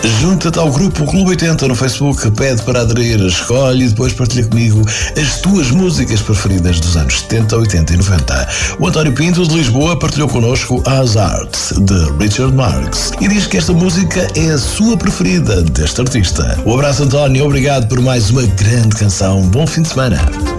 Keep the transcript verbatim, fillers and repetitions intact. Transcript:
Junta-te ao grupo Clube oitenta no Facebook, pede para aderir, escolhe e depois partilha comigo as tuas músicas preferidas dos anos setenta, oitenta e noventa. O António Pinto de Lisboa partilhou connosco As Arts, de Richard Marx, e diz que esta música é a sua preferida deste artista. Um abraço, António, obrigado por mais uma grande canção. Bom fim de semana.